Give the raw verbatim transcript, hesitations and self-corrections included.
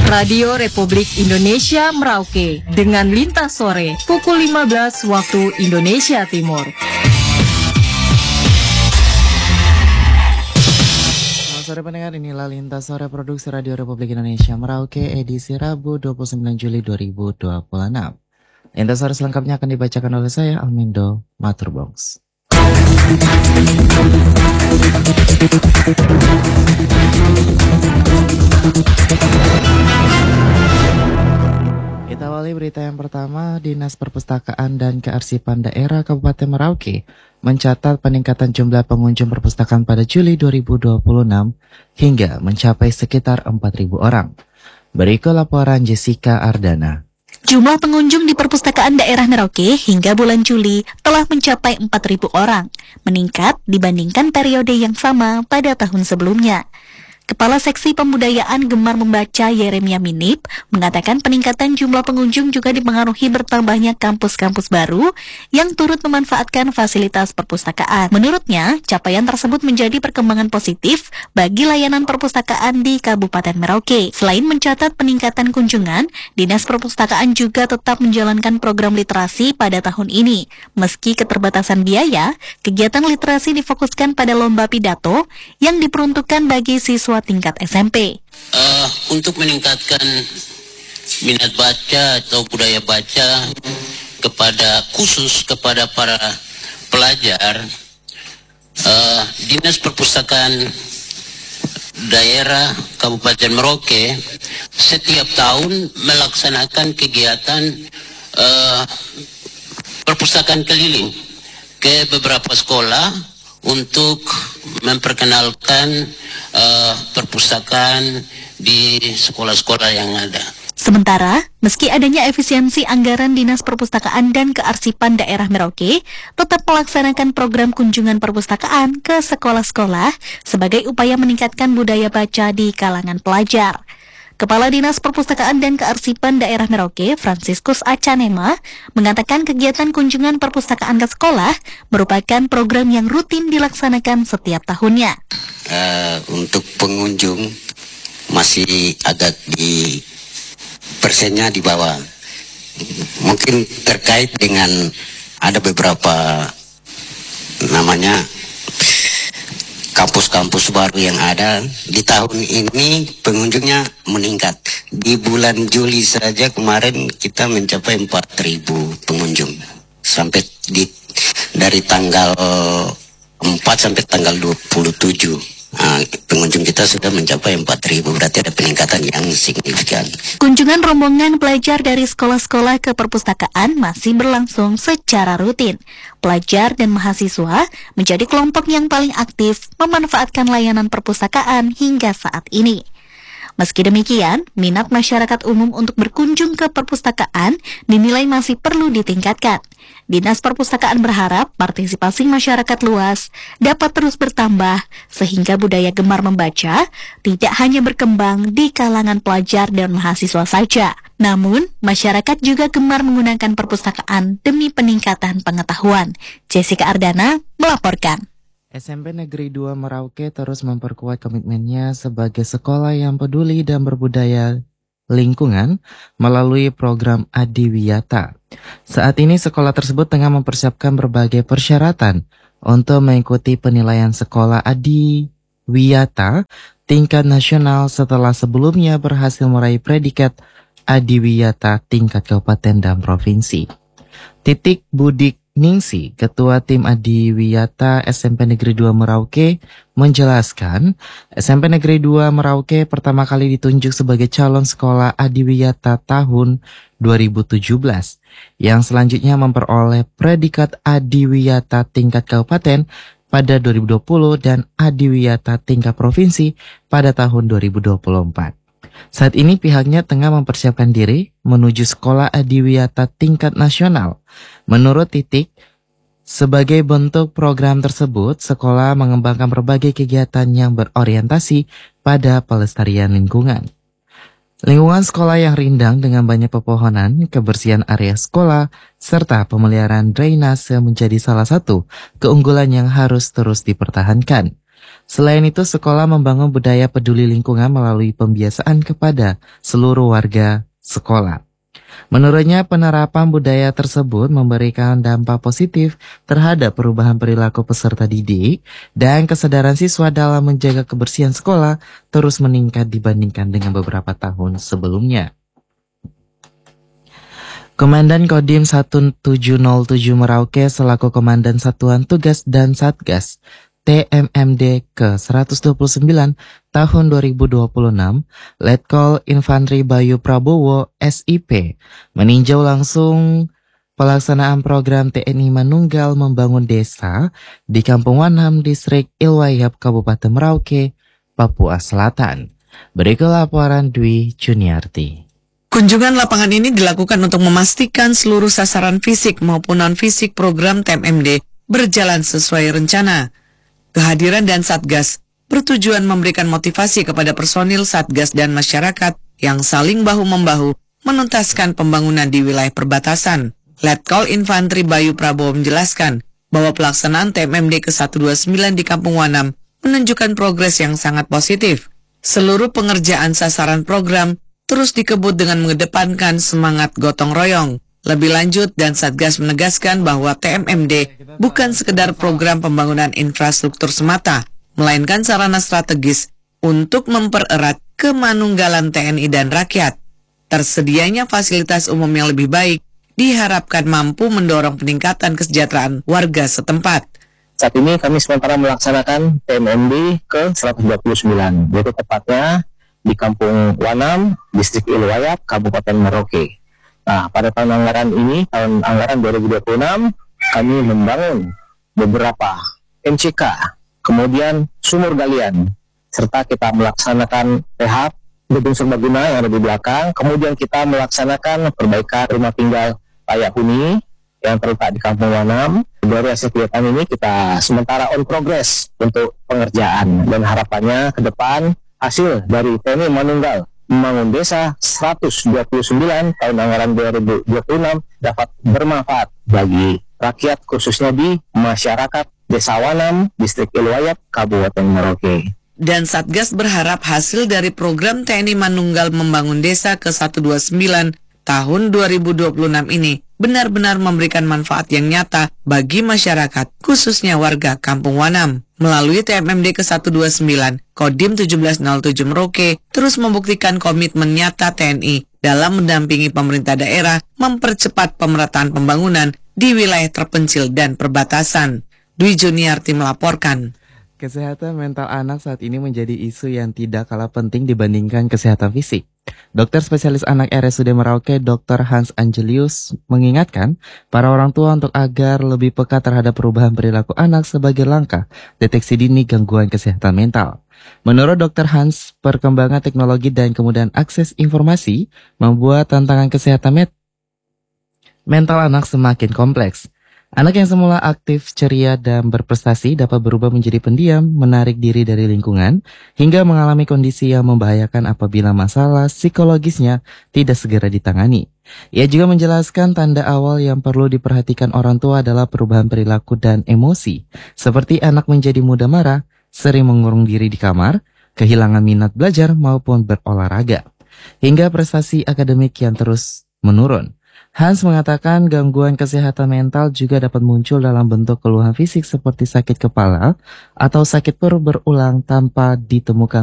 Radio Republik Indonesia Merauke dengan Lintas Sore pukul lima belas waktu Indonesia Timur. Selamat sore pendengar, inilah Lintas Sore Produksi Radio Republik Indonesia Merauke edisi Rabu dua puluh sembilan Juli dua ribu dua puluh enam. Lintas Sore selengkapnya akan dibacakan oleh saya Almindo Maturbongs. Kita awali berita yang pertama. Dinas Perpustakaan dan Kearsipan Daerah Kabupaten Merauke mencatat peningkatan jumlah pengunjung perpustakaan pada Juli dua ribu dua puluh enam hingga mencapai sekitar empat ribu orang. Berikut laporan Jessica Ardana. Jumlah pengunjung di Perpustakaan Daerah Merauke hingga bulan Juli telah mencapai empat ribu orang, meningkat dibandingkan periode yang sama pada tahun sebelumnya. Kepala Seksi Pembudayaan Gemar Membaca Yeremia Minip mengatakan peningkatan jumlah pengunjung juga dipengaruhi bertambahnya kampus-kampus baru yang turut memanfaatkan fasilitas perpustakaan. Menurutnya, capaian tersebut menjadi perkembangan positif bagi layanan perpustakaan di Kabupaten Merauke. Selain mencatat peningkatan kunjungan, Dinas Perpustakaan juga tetap menjalankan program literasi pada tahun ini. Meski keterbatasan biaya, kegiatan literasi difokuskan pada lomba pidato yang diperuntukkan bagi siswa tingkat S M P. Uh, untuk meningkatkan minat baca atau budaya baca kepada khusus kepada para pelajar, uh, Dinas Perpustakaan Daerah Kabupaten Merauke setiap tahun melaksanakan kegiatan uh, perpustakaan keliling ke beberapa sekolah untuk memperkenalkan uh, perpustakaan di sekolah-sekolah yang ada. Sementara, meski adanya efisiensi anggaran Dinas Perpustakaan dan Kearsipan Daerah Merauke, tetap melaksanakan program kunjungan perpustakaan ke sekolah-sekolah sebagai upaya meningkatkan budaya baca di kalangan pelajar. Kepala Dinas Perpustakaan dan Kearsipan Daerah Merauke, Franciscus Acanema, mengatakan kegiatan kunjungan perpustakaan ke sekolah merupakan program yang rutin dilaksanakan setiap tahunnya. Uh, untuk pengunjung masih agak di persennya di bawah. Mungkin terkait dengan ada beberapa namanya kampus-kampus baru yang ada. Di tahun ini pengunjungnya meningkat. Di bulan Juli saja kemarin kita mencapai empat ribu pengunjung. Sampai di dari tanggal empat sampai tanggal dua puluh tujuh. Nah, pengunjung kita sudah mencapai empat ribu, berarti ada peningkatan yang signifikan. Kunjungan rombongan pelajar dari sekolah-sekolah ke perpustakaan masih berlangsung secara rutin. Pelajar dan mahasiswa menjadi kelompok yang paling aktif memanfaatkan layanan perpustakaan hingga saat ini. Meski demikian, minat masyarakat umum untuk berkunjung ke perpustakaan dinilai masih perlu ditingkatkan. Dinas Perpustakaan berharap partisipasi masyarakat luas dapat terus bertambah sehingga budaya gemar membaca tidak hanya berkembang di kalangan pelajar dan mahasiswa saja. Namun, masyarakat juga gemar menggunakan perpustakaan demi peningkatan pengetahuan. Jessica Ardana melaporkan. S M P Negeri dua Merauke terus memperkuat komitmennya sebagai sekolah yang peduli dan berbudaya lingkungan melalui program Adiwiyata. Saat ini sekolah tersebut tengah mempersiapkan berbagai persyaratan untuk mengikuti penilaian sekolah Adiwiyata tingkat nasional setelah sebelumnya berhasil meraih predikat Adiwiyata tingkat kabupaten dan provinsi. Titik Budik Ningsi, Ketua Tim Adiwiyata S M P Negeri dua Merauke, menjelaskan S M P Negeri dua Merauke pertama kali ditunjuk sebagai calon sekolah Adiwiyata tahun dua ribu tujuh belas, yang selanjutnya memperoleh predikat Adiwiyata tingkat kabupaten pada dua ribu dua puluh dan Adiwiyata tingkat provinsi pada tahun dua ribu dua puluh empat. Saat ini pihaknya tengah mempersiapkan diri menuju sekolah Adiwiyata tingkat nasional. Menurut Titik, sebagai bentuk program tersebut, sekolah mengembangkan berbagai kegiatan yang berorientasi pada pelestarian lingkungan. Lingkungan sekolah yang rindang dengan banyak pepohonan, kebersihan area sekolah, serta pemeliharaan drainase menjadi salah satu keunggulan yang harus terus dipertahankan. Selain itu, sekolah membangun budaya peduli lingkungan melalui pembiasaan kepada seluruh warga sekolah. Menurutnya, penerapan budaya tersebut memberikan dampak positif terhadap perubahan perilaku peserta didik dan kesadaran siswa dalam menjaga kebersihan sekolah terus meningkat dibandingkan dengan beberapa tahun sebelumnya. Komandan Kodim satu tujuh nol tujuh Merauke selaku Komandan Satuan Tugas dan Satgas T M M D ke seratus dua puluh sembilan tahun dua ribu dua puluh enam, Letkol Infantri Bayu Prabowo S I P meninjau langsung pelaksanaan program T N I Manunggal Membangun Desa di Kampung Wanam, Distrik Ilwayap, Kabupaten Merauke, Papua Selatan. Berikut laporan Dwi Juniarti. Kunjungan lapangan ini dilakukan untuk memastikan seluruh sasaran fisik maupun non-fisik program T M M D berjalan sesuai rencana. Kehadiran dan Satgas bertujuan memberikan motivasi kepada personil Satgas dan masyarakat yang saling bahu-membahu menuntaskan pembangunan di wilayah perbatasan. Letkol Infantri Bayu Prabowo menjelaskan bahwa pelaksanaan T M M D ke seratus dua puluh sembilan di Kampung Wanam menunjukkan progres yang sangat positif. Seluruh pengerjaan sasaran program terus dikebut dengan mengedepankan semangat gotong royong. Lebih lanjut, dan Satgas menegaskan bahwa T M M D bukan sekedar program pembangunan infrastruktur semata, melainkan sarana strategis untuk mempererat kemanunggalan T N I dan rakyat. Tersedianya fasilitas umum yang lebih baik diharapkan mampu mendorong peningkatan kesejahteraan warga setempat. Saat ini kami sementara melaksanakan T M M D ke seratus dua puluh sembilan, yaitu tepatnya di Kampung Wanam, Distrik Ilwayap, Kabupaten Merauke. Nah, pada tahun anggaran ini, tahun anggaran dua ribu dua puluh enam, kami membangun beberapa M C K, kemudian sumur galian, serta kita melaksanakan rehab gedung serbaguna yang ada di belakang, kemudian kita melaksanakan perbaikan rumah tinggal layak huni yang terletak di Kampung Wanam. Dari hasil kegiatan ini kita sementara on progress untuk pengerjaan, dan harapannya ke depan hasil dari T N I Manunggal Membangun Desa seratus dua puluh sembilan tahun anggaran dua ribu dua puluh enam dapat bermanfaat bagi rakyat, khususnya di masyarakat Desa Wanam, Distrik Ilwayap, Kabupaten Merauke. Dan Satgas berharap hasil dari program T N I Manunggal Membangun Desa ke seratus dua puluh sembilan tahun dua ribu dua puluh enam ini benar-benar memberikan manfaat yang nyata bagi masyarakat, khususnya warga Kampung Wanam. Melalui T M M D ke seratus dua puluh sembilan, Kodim tujuh belas nol tujuh Merauke terus membuktikan komitmen nyata T N I dalam mendampingi pemerintah daerah mempercepat pemerataan pembangunan di wilayah terpencil dan perbatasan. Dwi Juniarti melaporkan. Kesehatan mental anak saat ini menjadi isu yang tidak kalah penting dibandingkan kesehatan fisik. Dokter spesialis anak R S U D Merauke, Dokter Hans Angelius, mengingatkan para orang tua untuk agar lebih peka terhadap perubahan perilaku anak sebagai langkah deteksi dini gangguan kesehatan mental. Menurut Dokter Hans, perkembangan teknologi dan kemudahan akses informasi membuat tantangan kesehatan met- mental anak semakin kompleks. Anak yang semula aktif, ceria, dan berprestasi dapat berubah menjadi pendiam, menarik diri dari lingkungan, hingga mengalami kondisi yang membahayakan apabila masalah psikologisnya tidak segera ditangani. Ia juga menjelaskan tanda awal yang perlu diperhatikan orang tua adalah perubahan perilaku dan emosi, seperti anak menjadi mudah marah, sering mengurung diri di kamar, kehilangan minat belajar maupun berolahraga, hingga prestasi akademik yang terus menurun. Hans mengatakan gangguan kesehatan mental juga dapat muncul dalam bentuk keluhan fisik seperti sakit kepala atau sakit perut berulang tanpa ditemukan